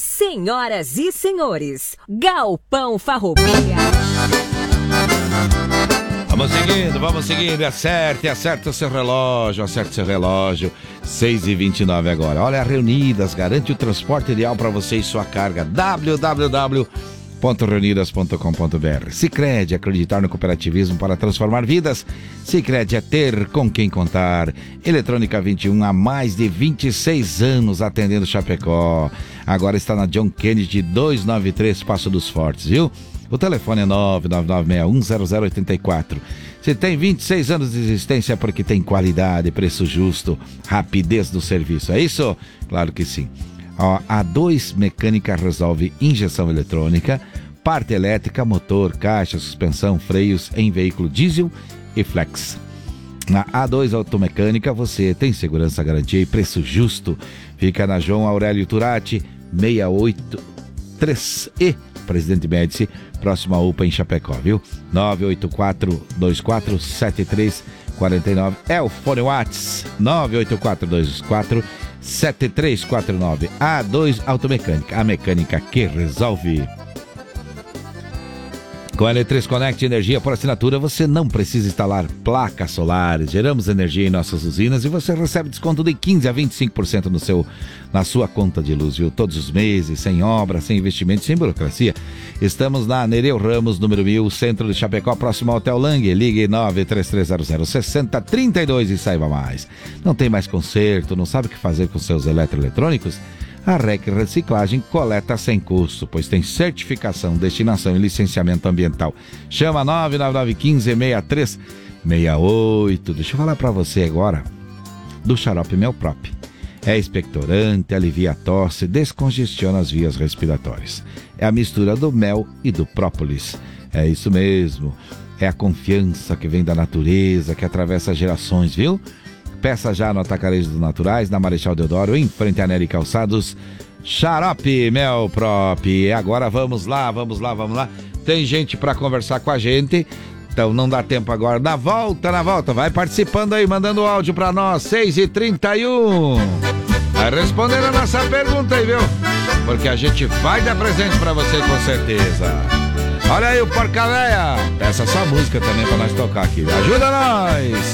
Senhoras e senhores, Galpão Farroupilha. Vamos seguindo, acerta o seu relógio, 6h29 agora. Olha, a Reunidas garante o transporte ideal para você e sua carga, www.reunidas.com.br. Sicredi, acreditar no cooperativismo para transformar vidas. Sicredi é ter com quem contar. Eletrônica 21, há mais de 26 anos atendendo Chapecó. Agora está na John Kennedy 293, Passo dos Fortes, viu? O telefone é 999610084. Se tem 26 anos de existência é porque tem qualidade, preço justo, rapidez do serviço. É isso? Claro que sim. A A2 Mecânica resolve injeção eletrônica, parte elétrica, motor, caixa, suspensão, freios em veículo diesel e flex. Na A2 Automecânica você tem segurança, garantia e preço justo. Fica na João Aurélio Turati 683E, Presidente Médici, próximo à UPA em Chapecó, viu? 984-247349 é o fone Whats, 984-247349. A2 Automecânica, a mecânica que resolve. Com a Eletrês Connect Energia por assinatura, você não precisa instalar placas solares. Geramos energia em nossas usinas e você recebe desconto de 15% a 25% na sua conta de luz, viu? Todos os meses, sem obra, sem investimento, sem burocracia. Estamos na Nereu Ramos, número 1000, centro de Chapecó, próximo ao Hotel Lang. Ligue 933006032 e saiba mais. Não tem mais conserto, não sabe o que fazer com seus eletroeletrônicos? A REC Reciclagem coleta sem custo, pois tem certificação, destinação e licenciamento ambiental. Chama 999156368. Deixa eu falar pra você agora do xarope Melprop. É expectorante, alivia a tosse, descongestiona as vias respiratórias. É a mistura do mel e do própolis. É isso mesmo. É a confiança que vem da natureza, que atravessa gerações, viu? Peça já no Atacarejo dos Naturais, na Marechal Deodoro, em frente a Nery Calçados. Xarope Melprop. Agora vamos lá. Tem gente para conversar com a gente, então não dá tempo agora. Na volta, vai participando aí, mandando áudio para nós, 6h31. Vai responder a nossa pergunta aí, viu? Porque a gente vai dar presente para você com certeza. Olha aí o Porca Véia. Peça sua música também para nós tocar aqui. Ajuda nós!